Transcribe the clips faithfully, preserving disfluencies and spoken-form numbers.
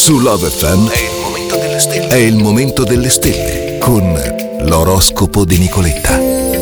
Su Love F M è il momento delle stelle. È il momento delle stelle con l'oroscopo di Nicoletta.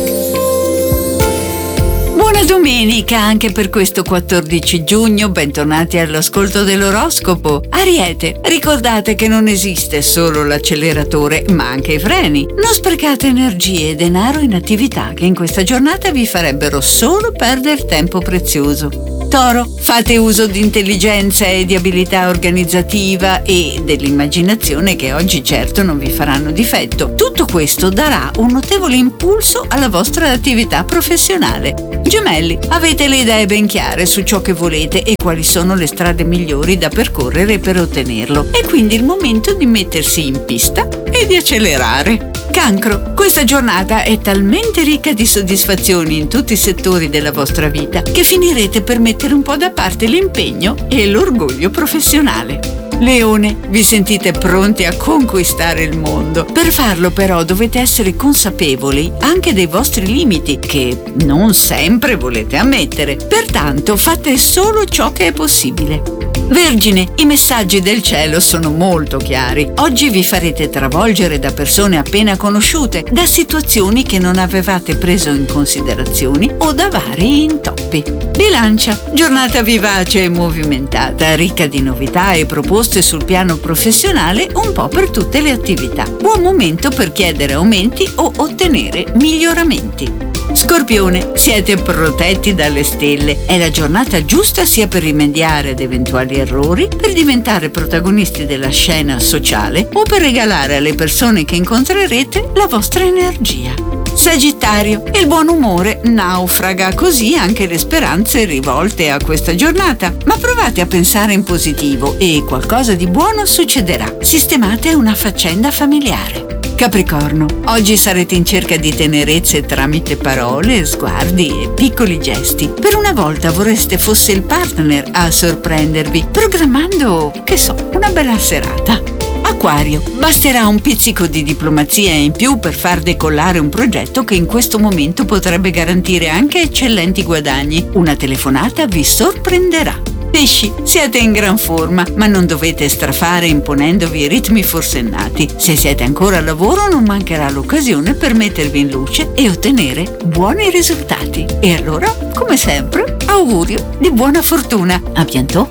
Buona domenica anche per questo quattordici giugno, bentornati all'ascolto dell'oroscopo. Ariete, ricordate che non esiste solo l'acceleratore, ma anche i freni. Non sprecate energie e denaro in attività che in questa giornata vi farebbero solo perdere tempo prezioso. Toro, fate uso di intelligenza e di abilità organizzativa e dell'immaginazione che oggi certo non vi faranno difetto. Tutto questo darà un notevole impulso alla vostra attività professionale. Gemelli, avete le idee ben chiare su ciò che volete e quali sono le strade migliori da percorrere per ottenerlo. È quindi il momento di mettersi in pista e di accelerare. Cancro, questa giornata è talmente ricca di soddisfazioni in tutti i settori della vostra vita che finirete per mettere un po' da parte l'impegno e l'orgoglio professionale. Leone, vi sentite pronti a conquistare il mondo. Per farlo però dovete essere consapevoli anche dei vostri limiti, che non sempre volete ammettere. Pertanto fate solo ciò che è possibile. Vergine, i messaggi del cielo sono molto chiari. Oggi vi farete travolgere da persone appena conosciute, da situazioni che non avevate preso in considerazione o da vari intoppi. Bilancia, giornata vivace e movimentata, ricca di novità e proposte sul piano professionale un po' per tutte le attività. Buon momento per chiedere aumenti o ottenere miglioramenti. Scorpione, siete protetti dalle stelle. È la giornata giusta sia per rimediare ad eventuali errori, per diventare protagonisti della scena sociale o per regalare alle persone che incontrerete la vostra energia. Sagittario, il buon umore naufraga, così anche le speranze rivolte a questa giornata. Ma provate a pensare in positivo e qualcosa di buono succederà. Sistemate una faccenda familiare. Capricorno, oggi sarete in cerca di tenerezze tramite parole, sguardi e piccoli gesti. Per una volta vorreste fosse il partner a sorprendervi, programmando, che so, una bella serata. Acquario, basterà un pizzico di diplomazia in più per far decollare un progetto che in questo momento potrebbe garantire anche eccellenti guadagni. Una telefonata vi sorprenderà. Pesci, siete in gran forma, ma non dovete strafare imponendovi ritmi forsennati. Se siete ancora al lavoro non mancherà l'occasione per mettervi in luce e ottenere buoni risultati. E allora, come sempre, augurio di buona fortuna. A bientôt!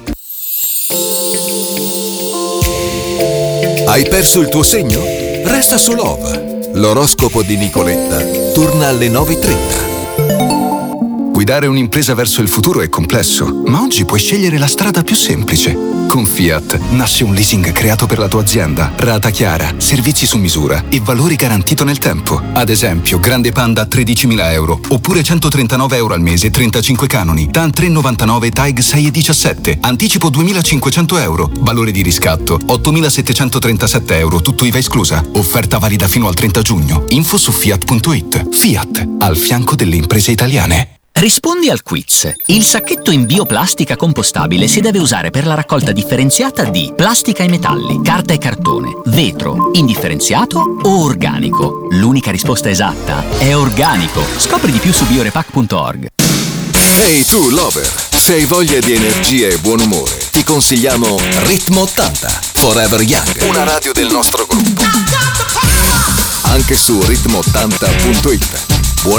Hai perso il tuo segno? Resta su Love. L'oroscopo di Nicoletta torna alle nove e trenta. Guidare un'impresa verso il futuro è complesso, ma oggi puoi scegliere la strada più semplice. Con Fiat nasce un leasing creato per la tua azienda, rata chiara, servizi su misura e valori garantito nel tempo. Ad esempio, Grande Panda a tredicimila euro, oppure centotrentanove euro al mese, trentacinque canoni, T A N tre virgola novantanove, Taig sei virgola diciassette, anticipo duemilacinquecento euro, valore di riscatto ottomilasettecentotrentasette euro, tutto I V A esclusa. Offerta valida fino al trenta giugno. Info su fiat punto it. Fiat, al fianco delle imprese italiane. Rispondi al quiz. Il sacchetto in bioplastica compostabile si deve usare per la raccolta differenziata di plastica e metalli, carta e cartone, vetro, indifferenziato o organico. L'unica risposta esatta è organico. Scopri di più su biorepack punto org. Ehi hey, tu lover, se hai voglia di energia e buon umore, ti consigliamo Ritmo ottanta, Forever Young, una radio del nostro gruppo. Anche su ritmo ottanta punto it.